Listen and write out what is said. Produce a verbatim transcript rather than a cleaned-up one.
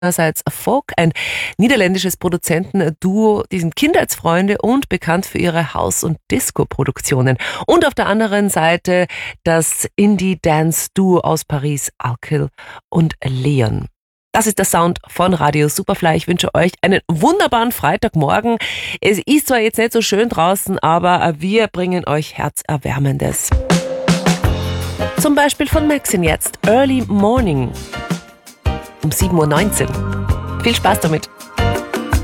Einerseits Folk, ein niederländisches Produzentenduo, die sind Kindheitsfreunde und bekannt für ihre House- und Disco-Produktionen. Und auf der anderen Seite das Indie-Dance-Duo aus Paris, Alkill und Leon. Das ist der Sound von Radio Superfly. Ich wünsche euch einen wunderbaren Freitagmorgen. Es ist zwar jetzt nicht so schön draußen, aber wir bringen euch Herzerwärmendes. Zum Beispiel von Maxine jetzt, Early Morning. Um sieben Uhr neunzehn. Viel Spaß damit.